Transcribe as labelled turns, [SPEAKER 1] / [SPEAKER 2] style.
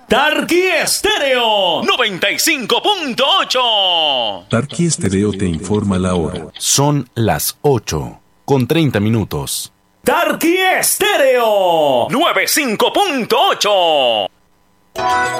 [SPEAKER 1] Tarqui Estéreo 95.8.
[SPEAKER 2] Tarqui Estéreo te informa la hora.
[SPEAKER 3] Son las 8:30.
[SPEAKER 1] Tarqui Estéreo 95.8.